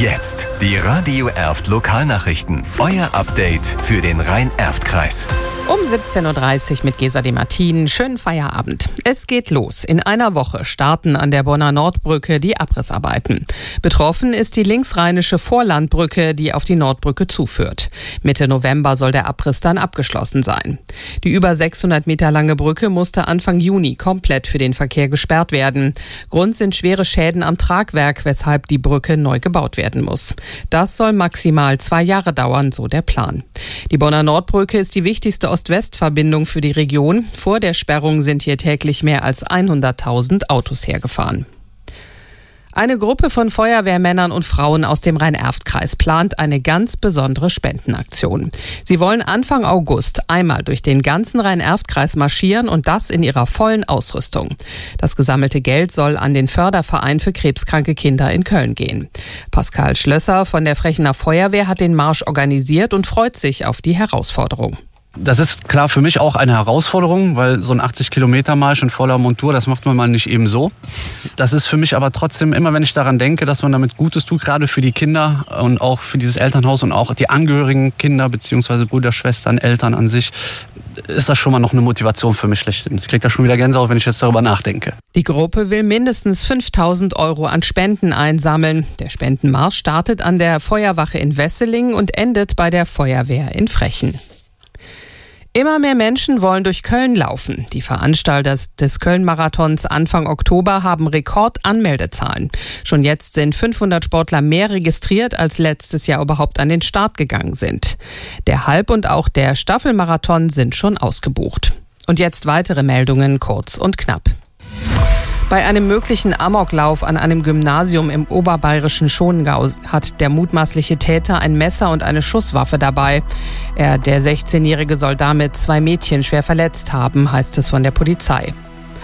Jetzt die Radio Erft Lokalnachrichten. Euer Update für den Rhein-Erft-Kreis. Um 17.30 Uhr mit Gesa de Martin. Schönen Feierabend. Es geht los. In einer Woche starten an der Bonner Nordbrücke die Abrissarbeiten. Betroffen ist die linksrheinische Vorlandbrücke, die auf die Nordbrücke zuführt. Mitte November soll der Abriss dann abgeschlossen sein. Die über 600 Meter lange Brücke musste Anfang Juni komplett für den Verkehr gesperrt werden. Grund sind schwere Schäden am Tragwerk, weshalb die Brücke neu gebaut werden muss. Das soll maximal 2 Jahre dauern, so der Plan. Die Bonner Nordbrücke ist die wichtigste Ost-West-Verbindung für die Region. Vor der Sperrung sind hier täglich mehr als 100.000 Autos hergefahren. Eine Gruppe von Feuerwehrmännern und Frauen aus dem Rhein-Erft-Kreis plant eine ganz besondere Spendenaktion. Sie wollen Anfang August einmal durch den ganzen Rhein-Erft-Kreis marschieren und das in ihrer vollen Ausrüstung. Das gesammelte Geld soll an den Förderverein für krebskranke Kinder in Köln gehen. Pascal Schlösser von der Frechener Feuerwehr hat den Marsch organisiert und freut sich auf die Herausforderung. Das ist klar für mich auch eine Herausforderung, weil so ein 80-Kilometer-Marsch in voller Montur, das macht man mal nicht eben so. Das ist für mich aber trotzdem, immer wenn ich daran denke, dass man damit Gutes tut, gerade für die Kinder und auch für dieses Elternhaus und auch die angehörigen Kinder bzw. Brüder, Schwestern, Eltern an sich, ist das schon mal noch eine Motivation für mich schlechthin. Ich kriege da schon wieder Gänsehaut, wenn ich jetzt darüber nachdenke. Die Gruppe will mindestens 5.000 € an Spenden einsammeln. Der Spendenmarsch startet an der Feuerwache in Wesseling und endet bei der Feuerwehr in Frechen. Immer mehr Menschen wollen durch Köln laufen. Die Veranstalter des Köln-Marathons Anfang Oktober haben Rekordanmeldezahlen. Schon jetzt sind 500 Sportler mehr registriert, als letztes Jahr überhaupt an den Start gegangen sind. Der Halb- und auch der Staffelmarathon sind schon ausgebucht. Und jetzt weitere Meldungen, kurz und knapp. Bei einem möglichen Amoklauf an einem Gymnasium im oberbayerischen Schongau hat der mutmaßliche Täter ein Messer und eine Schusswaffe dabei. Der 16-Jährige soll damit 2 Mädchen schwer verletzt haben, heißt es von der Polizei.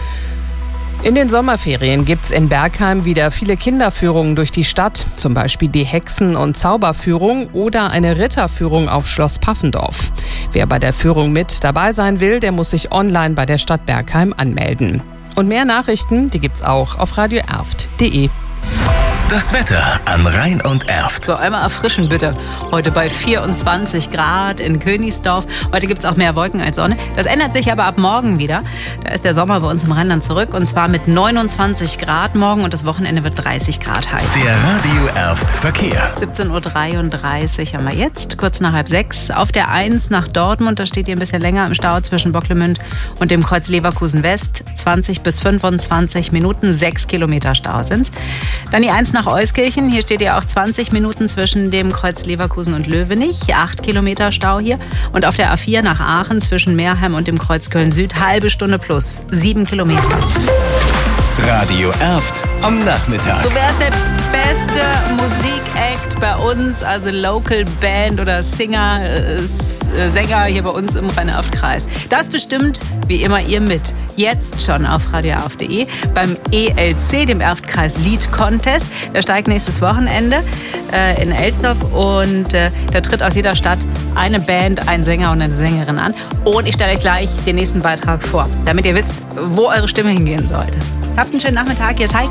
In den Sommerferien gibt's in Bergheim wieder viele Kinderführungen durch die Stadt, zum Beispiel die Hexen- und Zauberführung oder eine Ritterführung auf Schloss Paffendorf. Wer bei der Führung mit dabei sein will, der muss sich online bei der Stadt Bergheim anmelden. Und mehr Nachrichten, die gibt's auch auf radioerft.de. Das Wetter an Rhein und Erft. So, einmal erfrischen bitte. Heute bei 24 Grad in Königsdorf. Heute gibt es auch mehr Wolken als Sonne. Das ändert sich aber ab morgen wieder. Da ist der Sommer bei uns im Rheinland zurück. Und zwar mit 29 Grad morgen. Und das Wochenende wird 30 Grad heiß. Der Radio Erft Verkehr. 17.33 Uhr haben wir jetzt. Kurz nach 5:30. Auf der 1 nach Dortmund. Da steht ihr ein bisschen länger im Stau zwischen Bocklemünd und dem Kreuz Leverkusen West. 20 bis 25 Minuten. 6 Kilometer Stau sind's. Dann die 1 nach Euskirchen. Hier steht ja auch 20 Minuten zwischen dem Kreuz Leverkusen und Löwenich. 8 Kilometer Stau hier. Und auf der A4 nach Aachen zwischen Meerheim und dem Kreuz Köln Süd. Halbe Stunde plus. 7 Kilometer. Radio Erft am Nachmittag. So wäre es der beste Musikact bei uns, also Local Band oder Sänger hier bei uns im Rhein-Erft-Kreis. Das bestimmt wie immer ihr mit. Jetzt schon auf radioerft.de beim ELC, dem Erft-Kreis Lied Contest. Der steigt nächstes Wochenende in Elsdorf und da tritt aus jeder Stadt eine Band, ein Sänger und eine Sängerin an. Und ich stelle euch gleich den nächsten Beitrag vor, damit ihr wisst, wo eure Stimme hingehen sollte. Habt einen schönen Nachmittag. Hier ist Heike.